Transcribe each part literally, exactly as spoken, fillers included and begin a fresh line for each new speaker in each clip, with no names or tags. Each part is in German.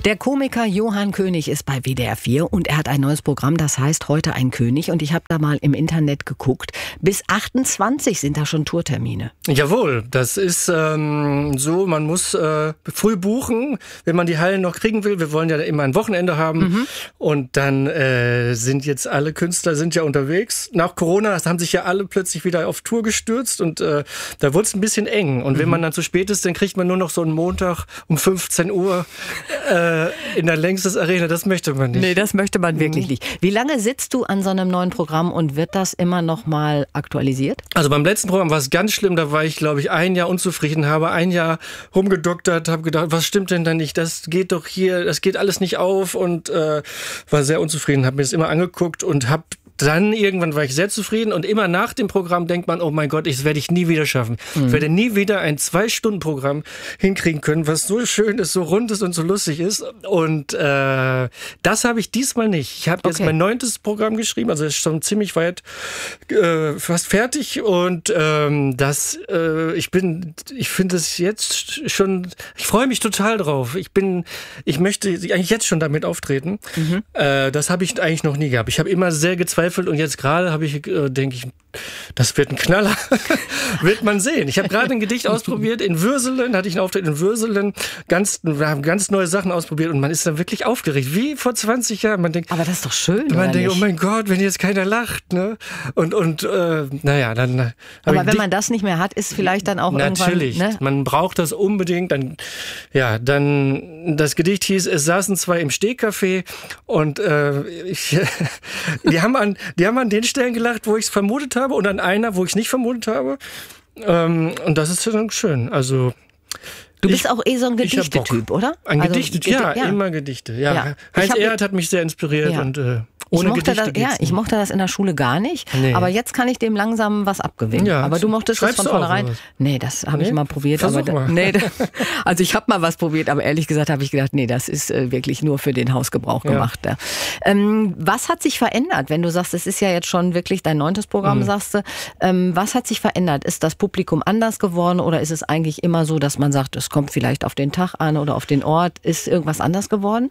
Der Komiker Johann König ist bei W D R vier und er hat ein neues Programm, das heißt Heute ein König. Und ich habe da mal im Internet geguckt. Bis achtundzwanzig sind da schon Tourtermine.
Jawohl, das ist ähm, so, man muss äh, früh buchen, wenn man die Hallen noch kriegen will. Wir wollen ja immer ein Wochenende haben. Mhm. Und dann äh, sind jetzt alle Künstler sind ja unterwegs. Nach Corona haben sich ja alle plötzlich wieder auf Tour gestürzt und äh, da wurde es ein bisschen eng. Und mhm. wenn man dann zu spät ist, dann kriegt man nur noch so einen Montag um fünfzehn Uhr äh, in der Längstes Arena. Das möchte man nicht.
Nee, das möchte man wirklich mhm. nicht. Wie lange sitzt du an so einem neuen Programm und wird das immer noch mal aktualisiert?
Also beim letzten Programm war es ganz schlimm. Da war ich, glaube ich, ein Jahr unzufrieden, habe ein Jahr rumgedoktert, habe gedacht, was stimmt denn da nicht? Das geht doch hier, das geht alles nicht auf und äh, war sehr unzufrieden, habe mir das immer angeguckt und habe dann irgendwann war ich sehr zufrieden und immer nach dem Programm denkt man, oh mein Gott, das werde ich nie wieder schaffen. Mhm. Ich werde nie wieder ein Zwei-Stunden-Programm hinkriegen können, was so schön ist, so rund ist und so lustig ist. Und äh, das habe ich diesmal nicht. Ich habe jetzt okay. mein neuntes Programm geschrieben, also ist schon ziemlich weit äh, fast fertig. Und ähm, das, äh, ich bin, ich finde es jetzt schon, ich freue mich total drauf. Ich bin, ich möchte eigentlich jetzt schon damit auftreten. Mhm. Äh, das habe ich eigentlich noch nie gehabt. Ich habe immer sehr gezweifelt. Und jetzt gerade habe ich, äh, denke ich, das wird ein Knaller. Wird man sehen. Ich habe gerade ein Gedicht ausprobiert in Würselen, hatte ich einen Auftritt in Würselen. Ganz, wir haben ganz neue Sachen ausprobiert und man ist dann wirklich aufgeregt, wie vor zwanzig Jahren. Man denkt,
aber das ist doch schön,
man
oder
denkt,
nicht?
Oh mein Gott, wenn jetzt keiner lacht, ne? Und und äh, naja, dann.
Aber wenn man das nicht mehr hat, ist vielleicht dann auch
natürlich,
irgendwann. Ne?
Man braucht das unbedingt. Dann, ja, dann das Gedicht hieß: Es saßen zwei im Stehcafé und äh, ich, die haben an, die haben an den Stellen gelacht, wo ich es vermutet habe, und an einer, wo ich es nicht vermutet habe. Ähm, und das ist dann schön. Also
du bist ich, auch eh so ein Gedichtetyp, oder?
Ein
also,
Gedicht, ja, ja, immer Gedichte. Ja. Ja. Heinz Erhardt hat mich sehr inspiriert ja. und äh, ohne
ich mochte
Gedichte
das, ja, ich mochte das in der Schule gar nicht, nee. aber jetzt kann ich dem langsam was abgewinnen. Ja, aber du mochtest das von vornherein. Nee, das habe nee? ich mal probiert.
Versuch
aber
mal.
Nee, also ich habe mal was probiert, aber ehrlich gesagt habe ich gedacht, nee, das ist äh, wirklich nur für den Hausgebrauch ja. gemacht. Ja. Ähm, was hat sich verändert, wenn du sagst, es ist ja jetzt schon wirklich dein neuntes Programm, mhm. sagst du. Ähm, was hat sich verändert? Ist das Publikum anders geworden oder ist es eigentlich immer so, dass man sagt, es kommt vielleicht auf den Tag an oder auf den Ort? Ist irgendwas anders geworden?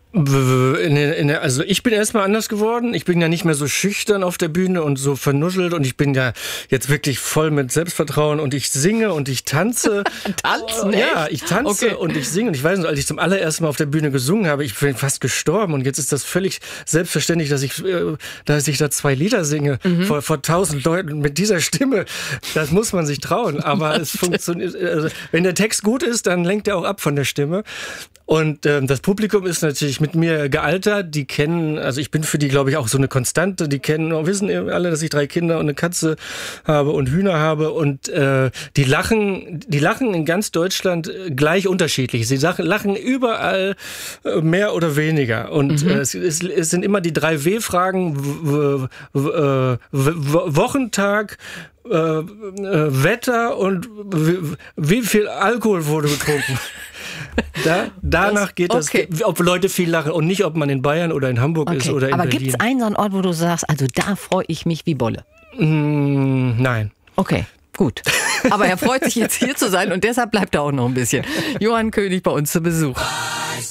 In der, in der, also ich bin erstmal anders geworden. Ich bin ja nicht mehr so schüchtern auf der Bühne und so vernuschelt und ich bin ja jetzt wirklich voll mit Selbstvertrauen und ich singe und ich tanze.
Tanzen?
Ja, ich tanze
okay.
und ich singe und ich weiß noch, als ich zum allerersten Mal auf der Bühne gesungen habe, ich bin fast gestorben und jetzt ist das völlig selbstverständlich, dass ich, dass ich da zwei Lieder singe mhm. vor, vor tausend Leuten mit dieser Stimme. Das muss man sich trauen, aber es funktioniert. Also, wenn der Text gut ist, dann lenkt er auch ab von der Stimme. Und ähm, das Publikum ist natürlich mit mir gealtert. Die kennen, also ich bin für die, glaube ich, auch so eine Konstante. Die kennen, wissen alle, dass ich drei Kinder und eine Katze habe und Hühner habe. Und äh, die lachen, die lachen in ganz Deutschland gleich unterschiedlich. Sie lachen überall mehr oder weniger. Und mhm. äh, es, es, es sind immer die drei W-Fragen: w- w- w- w- Wochentag, äh, äh, Wetter und w- wie viel Alkohol wurde getrunken. Da, danach das, geht das, okay. ob Leute viel lachen und nicht, ob man in Bayern oder in Hamburg okay. ist oder in
Aber
Berlin.
Aber gibt es einen so einen Ort, wo du sagst, also da freue ich mich wie Bolle?
Mm, nein.
Okay, gut. Aber er freut sich jetzt hier zu sein und deshalb bleibt er auch noch ein bisschen. Johann König bei uns zu Besuch.